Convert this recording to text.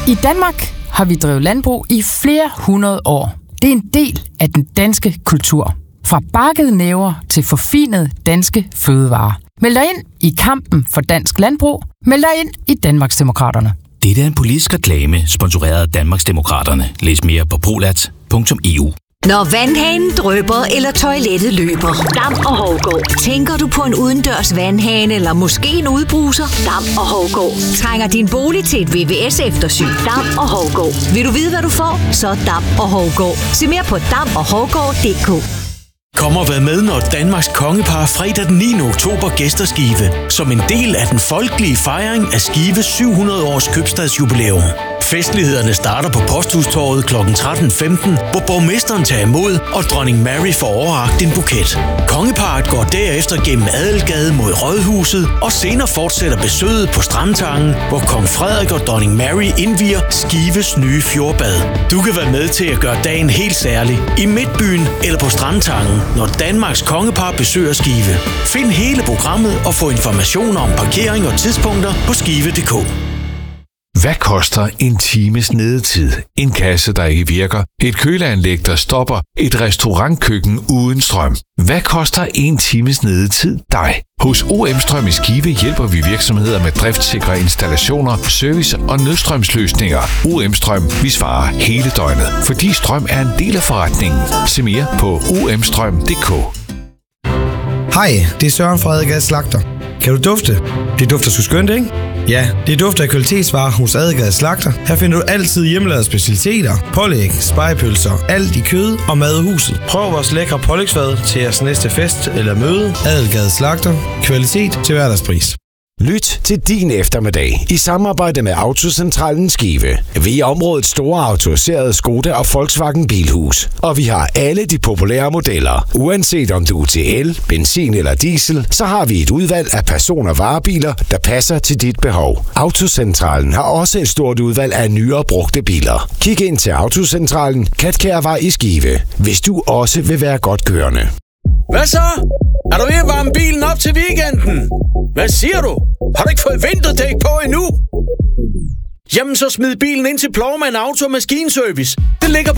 I Danmark har vi drevet landbrug i flere hundrede år. Det er en del af den danske kultur. Fra bakkede næver til forfinede danske fødevarer. Meld dig ind i kampen for dansk landbrug. Meld dig ind i Danmarksdemokraterne. Det er en politisk reklame, sponsoreret af Danmarksdemokraterne. Læs mere på polat.eu. Når vandhanen drypper eller toilettet løber, Dam og Hovgaard. Tænker du på en udendørs vandhane eller måske en udbruser? Dam og Hovgaard. Trænger din bolig til et VVS-eftersyn? Dam og Hovgaard. Vil du vide, hvad du får? Så Dam og Hovgaard. Se mere på damoghovgaard.dk. Kom og vær med, når Danmarks kongepar fredag den 9. oktober gæster Skive, som en del af den folkelige fejring af Skives 700 års købstadsjubilæum. Festlighederne starter på Posthustorvet kl. 13.15, hvor borgmesteren tager imod, og dronning Mary får overrakt en buket. Kongeparret går derefter gennem Adelgade mod Rådhuset, og senere fortsætter besøget på Strandtangen, hvor kong Frederik og dronning Mary indvier Skives nye fjordbad. Du kan være med til at gøre dagen helt særlig i Midtbyen eller på Strandtangen, når Danmarks kongepar besøger Skive. Find hele programmet og få informationer om parkering og tidspunkter på skive.dk. Hvad koster en times nedetid? En kasse, der ikke virker? Et køleanlæg, der stopper? Et restaurantkøkken uden strøm? Hvad koster en times nedetid dig? Hos OM Strøm i Skive hjælper vi virksomheder med driftsikre installationer, service og nødstrømsløsninger. OM Strøm, vi svarer hele døgnet, fordi strøm er en del af forretningen. Se mere på omstrøm.dk. Hej, det er Søren fra Adelgade Slagter. Kan du dufte? Det dufter sgu skønt, ikke? Ja, det dufter af kvalitetsvarer hos Adelgade Slagter. Her finder du altid hjemmelavede specialiteter, pålæg, spegepølser, alt i kød og mad i huset. Prøv vores lækre pålægsfad til jeres næste fest eller møde. Adelgade Slagter. Kvalitet til hverdagspris. Lyt til din eftermiddag i samarbejde med Autocentralen Skive. Vi er områdets store autoriserede Skoda og Volkswagen bilhus, og vi har alle de populære modeller. Uanset om du er til el, benzin eller diesel, så har vi et udvalg af person- og varebiler, der passer til dit behov. Autocentralen har også et stort udvalg af nyere brugte biler. Kig ind til Autocentralen, Katkærvej i Skive, hvis du også vil være godt kørende. Hvad så? Er du ved at varme bilen op til weekenden? Hvad siger du? Har du ikke fået vinterdæk på endnu? Jamen så smid bilen ind til Plovmand Auto Maskinservice. Det ligger